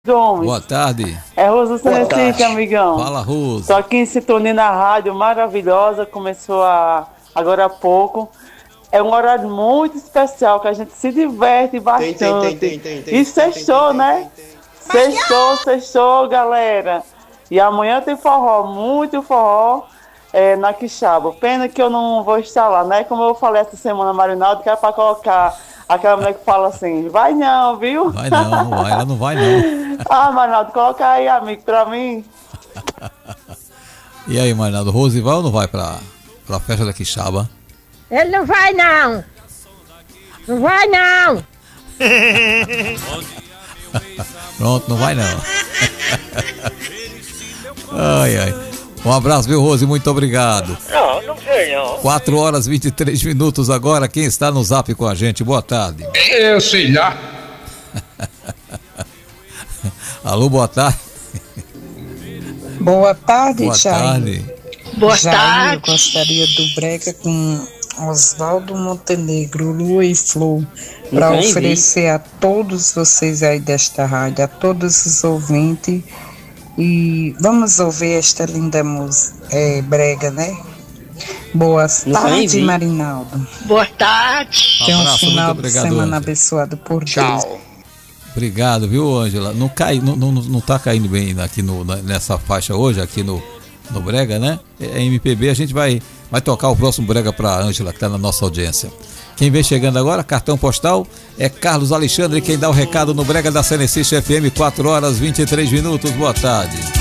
Gomes. Boa tarde. É Rosa Senecique, amigão. Fala, Rosa. Tô aqui em sintonia na rádio maravilhosa, começou agora há pouco. É um horário muito especial, que a gente se diverte bastante. E sextou, né? Sextou, galera. E amanhã tem forró, muito forró na Quixaba. Pena que eu não vou estar lá, né? Como eu falei essa semana, Marinaldo, que é pra colocar aquela mulher que fala assim, vai não, viu? Vai não, não vai, ela não vai não. Ah, Marinaldo, coloca aí, amigo, pra mim. E aí, Marinaldo, Rose vai ou não vai pra festa da Quixaba? Ele não vai não! Não vai não! Pronto, não vai não. Ai, ai. Um abraço, viu, Rose? Muito obrigado. Não sei não. 4 horas e 23 minutos agora. Quem está no zap com a gente? Boa tarde. Eu sei lá. Alô, boa tarde. Boa tarde, Boa Jair. tarde. Boa Jair, tarde! eu gostaria do Brega com Oswaldo Montenegro, Lua e Flor, para oferecer a todos vocês aí desta rádio, a todos os ouvintes. E vamos ouvir esta linda música, Brega, né? Boa tarde, Marinaldo. Boa tarde! Tenha um Abraço, final muito de obrigado, semana Ângela. abençoado por Deus. Tchau. Obrigado, viu, Ângela? Não tá caindo bem aqui nessa faixa hoje, aqui no Brega, né? É MPB, a gente vai tocar o próximo Brega pra Ângela, que tá na nossa audiência. Quem vem chegando agora, cartão postal, é Carlos Alexandre, quem dá o recado no Brega da Senecique FM, 4 horas e 23 minutos. Boa tarde.